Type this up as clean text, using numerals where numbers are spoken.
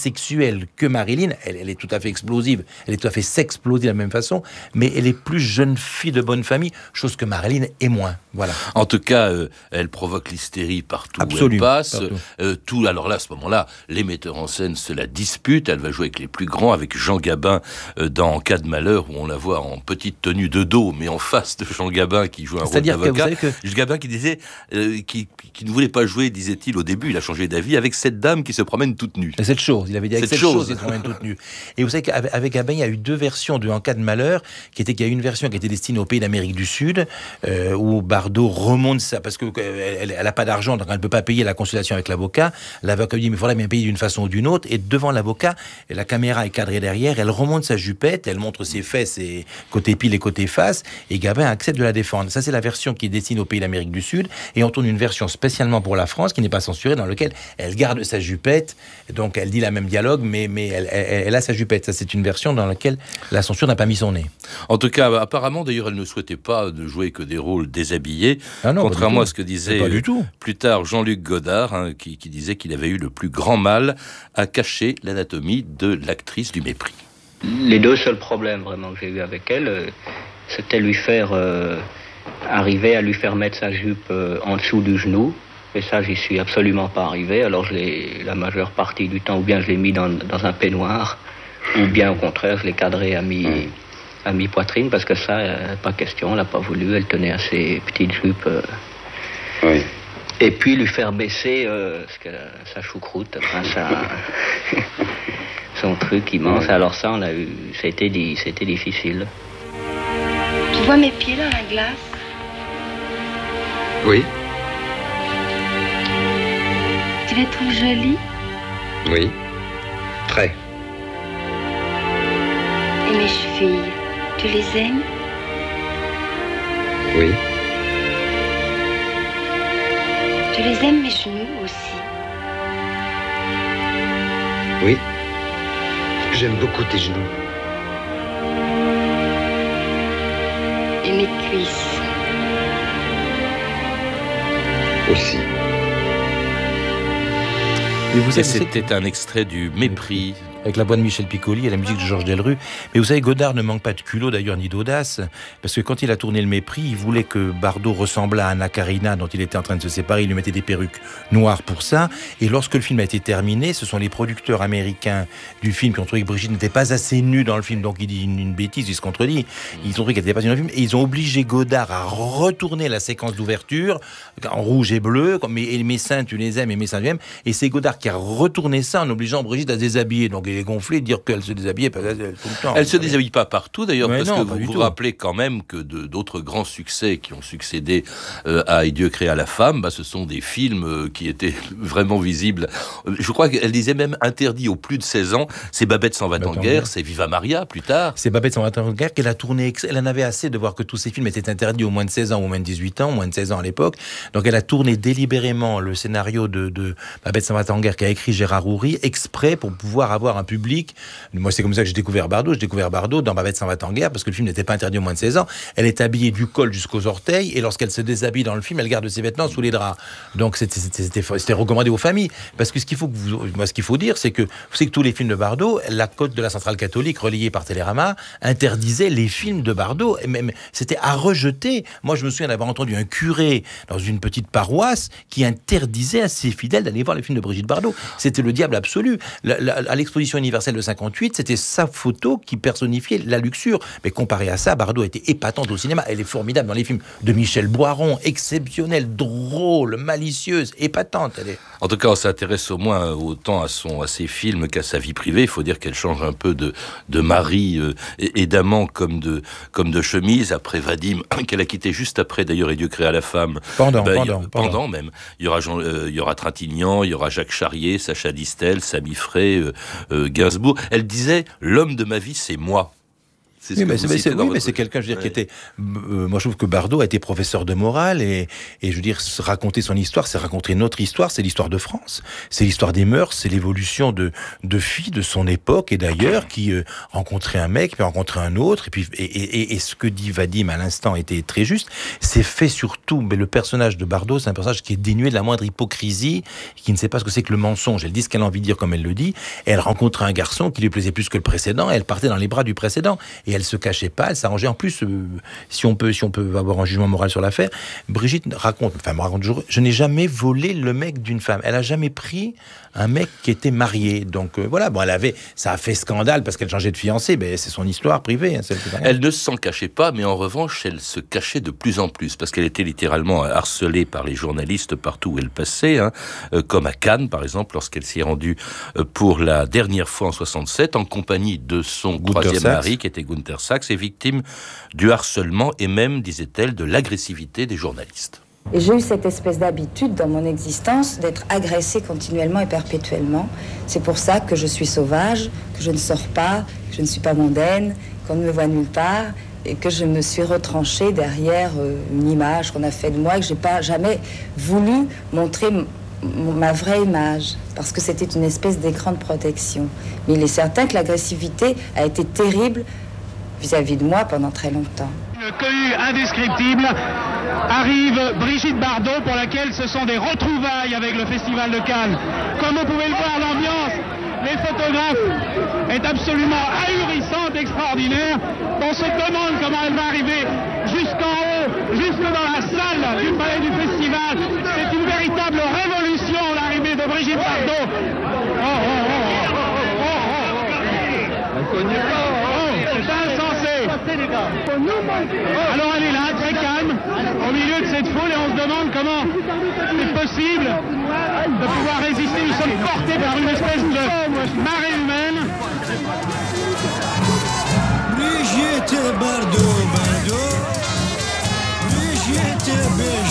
sexuelle que Marilyn. Elle est tout à fait explosive, elle est tout à fait sexplosive de la même façon, mais elle est plus jeune fille de bonne famille, chose que Marilyn est moins. Voilà. En tout cas, elle provoque l'hystérie partout Absolument, où elle passe. partout. Alors là, à ce moment-là, les metteurs en scène se la disputent. Elle va jouer avec les plus grands, avec Jean Gabin dans En cas de malheur, où on la voit en petite tenue de dos, mais en face de Jean Gabin qui joue un rôle d'avocat. Jean Gabin qui disait, qui ne voulait pas jouer, disait-il au début, il a changé d'avis, avec cette dame qui se promène toute nue. Cette chose, il avait dit avec cette chose, il se promène toute nue. Et vous savez qu'avec Gabin, il y a eu deux versions de En cas de malheur, qu'il y a eu une version qui était destinée aux pays d'Amérique du Sud, où Bardot remonte ça, parce qu'elle n'a pas d'argent, donc elle ne peut pas payer la consultation avec l'avocat. L'avocat lui dit, mais il faudra bien payer d'une façon ou d'une autre. Et devant l'avocat, la caméra est cadrée derrière, elle remonte sa jupette, elle montre ses fesses, et côté pile et côté face, et Gabin accepte de la défendre. Ça, c'est la version qui est destinée aux pays d'Amérique du Sud, et on tourne une version spécialement pour la France, qui n'est pas censurée, dans laquelle elle garde sa jupette, donc elle dit la même dialogue, mais elle a sa jupette. Ça, c'est une version dans laquelle la censure n'a pas mis son nez. En tout cas, apparemment, d'ailleurs, elle ne souhaitait pas de jouer que des rôles déshabillés, contrairement à ce que disait plus tard Jean-Luc Godard, qui disait qu'il avait eu le plus grand mal à cacher l'anatomie de l'actrice du mépris. Les deux seuls problèmes vraiment que j'ai eu avec elle, c'était arriver à lui faire mettre sa jupe en dessous du genou. Et ça, j'y suis absolument pas arrivé. Alors, la majeure partie du temps, ou bien je l'ai mis dans un peignoir, ou bien au contraire, je l'ai cadré à mi-poitrine, parce que ça, pas question, elle n'a pas voulu, elle tenait à ses petites jupes. Oui. Et puis lui faire baisser sa choucroute, son truc immense. Alors ça, c'était difficile. Tu vois mes pieds dans la glace? Oui. Tu les trouves jolis? Oui. Très. Et mes chevilles, tu les aimes? Oui. Tu les aimes, mes genoux aussi? Oui. J'aime beaucoup tes genoux. Et mes cuisses? Aussi. Et c'était un extrait du Mépris. Avec la voix de Michel Piccoli et la musique de Georges Delerue. Mais vous savez, Godard ne manque pas de culot d'ailleurs, ni d'audace, parce que quand il a tourné Le Mépris, il voulait que Bardot ressemblât à Anna Karina, dont il était en train de se séparer. Il lui mettait des perruques noires pour ça. Et lorsque le film a été terminé, ce sont les producteurs américains du film qui ont trouvé que Brigitte n'était pas assez nue dans le film, donc il dit une bêtise, il se contredit. Ils ont trouvé qu'elle n'était pas assez nue dans le film, et ils ont obligé Godard à retourner la séquence d'ouverture en rouge et bleu, comme mes seins tu les aimes et mes seins tu aimes. Et c'est Godard qui a retourné ça en obligeant Brigitte à se déshabiller. Donc il est gonflé de dire qu'elle se déshabillait tout le temps. Elle se déshabille pas partout d'ailleurs, parce non, que vous vous rappelez quand même que d'autres grands succès qui ont succédé à Et Dieu créa la femme, ce sont des films qui étaient vraiment visibles. Je crois qu'elle disait même interdit aux plus de 16 ans. C'est Babette s'en va en guerre, c'est Viva Maria plus tard. C'est Babette s'en va en guerre qu'elle a tourné. Elle en avait assez de voir que tous ces films étaient interdits aux moins de 16 ans, aux moins de 18 ans, aux moins de 16 ans à l'époque. Donc elle a tourné délibérément le scénario de Babette s'en va en guerre qu'a écrit Gérard Houry, exprès pour pouvoir avoir un public. Moi, c'est comme ça que j'ai découvert Bardot. J'ai découvert Bardot dans Babette s'en va en guerre, parce que le film n'était pas interdit aux moins de 16 ans. Elle est habillée du col jusqu'aux orteils, et lorsqu'elle se déshabille dans le film, elle garde ses vêtements sous les draps. Donc c'était recommandé aux familles. Parce que ce qu'il faut dire, c'est que vous savez que tous les films de Bardot, la cote de la centrale catholique relayée par Télérama interdisait les films de Bardot. Et même, c'était à rejeter. Moi, je me souviens d'avoir entendu un curé dans une petite paroisse qui interdisait à ses fidèles d'aller voir les films de Brigitte Bardot. C'était le diable absolu. À l'exposition universelle de 58, c'était sa photo qui personnifiait la luxure. Mais comparé à ça, Bardot était épatante au cinéma. Elle est formidable dans les films de Michel Boiron, exceptionnelle, drôle, malicieuse, épatante. En tout cas, on s'intéresse au moins autant à ses films qu'à sa vie privée. Il faut dire qu'elle change un peu de mari et d'amant comme de chemise. Après Vadim, qu'elle a quitté juste après, d'ailleurs, Et Dieu créa la femme. Pendant même. Il y aura Trintignant, il y aura Jacques Charrier, Sacha Distel, Samy Frey, Gainsbourg. Elle disait, l'homme de ma vie, c'est moi. C'est ce que vous citez dans mais votre c'est quelqu'un, je veux dire, qui Ouais. était. Moi, je trouve que Bardot a été professeur de morale et je veux dire, raconter son histoire, c'est raconter notre histoire, c'est l'histoire de France, c'est l'histoire des mœurs, c'est l'évolution de filles de son époque et d'ailleurs qui rencontraient un mec, puis rencontraient un autre, et puis et ce que dit Vadim à l'instant était très juste. C'est fait surtout, mais le personnage de Bardot, c'est un personnage qui est dénué de la moindre hypocrisie, qui ne sait pas ce que c'est que le mensonge. Elle dit ce qu'elle a envie de dire comme elle le dit, et elle rencontre un garçon qui lui plaisait plus que le précédent, et elle partait dans les bras du précédent, et elle se cachait pas, elle s'arrangeait. En plus, si on peut avoir un jugement moral sur l'affaire, Brigitte me raconte toujours, je n'ai jamais volé le mec d'une femme. Elle a jamais pris un mec qui était marié. Donc voilà, bon, ça a fait scandale parce qu'elle changeait de fiancé, mais c'est son histoire privée. Hein, elle ne s'en cachait pas, mais en revanche, elle se cachait de plus en plus, parce qu'elle était littéralement harcelée par les journalistes partout où elle passait, hein, comme à Cannes, par exemple, lorsqu'elle s'y est rendue pour la dernière fois en 67, en compagnie de son troisième mari, qui était Gunther Sachs, et victime du harcèlement et même, disait-elle, de l'agressivité des journalistes. Et j'ai eu cette espèce d'habitude dans mon existence d'être agressée continuellement et perpétuellement. C'est pour ça que je suis sauvage, que je ne sors pas, que je ne suis pas mondaine, qu'on ne me voit nulle part, et que je me suis retranchée derrière une image qu'on a fait de moi, et que je n'ai pas jamais voulu montrer ma vraie image, parce que c'était une espèce d'écran de protection. Mais il est certain que l'agressivité a été terrible vis-à-vis de moi pendant très longtemps. Une cohue indescriptible arrive Brigitte Bardot, pour laquelle ce sont des retrouvailles avec le Festival de Cannes. Comme vous pouvez le voir, l'ambiance, les photographes est absolument ahurissante, extraordinaire. On se demande comment elle va arriver jusqu'en haut, jusque dans la salle du palais du festival. C'est une véritable révolution, l'arrivée de Brigitte Bardot. C'est insensé. Alors elle est là, très calme, au milieu de cette foule, et on se demande comment c'est possible de pouvoir résister. Nous sommes portés par une espèce de marée humaine. Brigitte Bardot, Brigitte Bardot.